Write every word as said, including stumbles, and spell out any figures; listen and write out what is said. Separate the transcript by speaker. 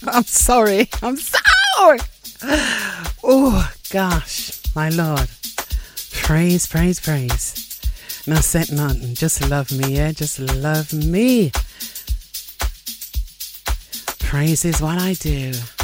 Speaker 1: I'm sorry. I'm sorry. Oh, gosh, my Lord. Praise, praise, praise. Now set nothing. Just love me, yeah? Just love me. Praise is what I do.